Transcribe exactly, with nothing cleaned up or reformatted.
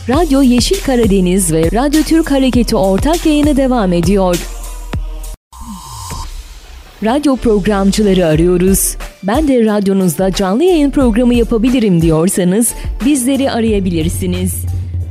Radyo Yeşil Karadeniz ve Radyo Türk Hareketi ortak yayını devam ediyor. Radyo programcıları arıyoruz. Ben de radyonuzda canlı yayın programı yapabilirim diyorsanız bizleri arayabilirsiniz.